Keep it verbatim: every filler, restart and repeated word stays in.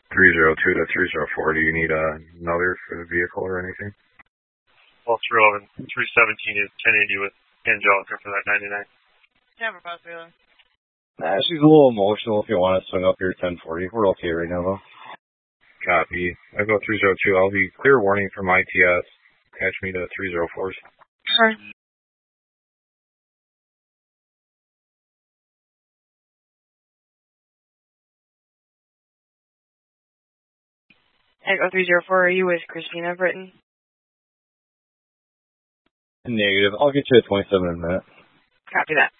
three zero two to three zero four, do you need uh, another for the vehicle or anything? Well, three eleven, three seventeen is ten eighty with Angelica for that ninety-nine. Yeah, we're both feeling. Nah, she's a little emotional if you want to swing up here ten forty. We're okay right now, though. Copy. I go three zero two. I'll be clear warning from I T S. Catch me to three zero fours. Sure. Echo three zero four, are you with Christina Britton? Negative. I'll get you at twenty-seven in a minute. Copy that.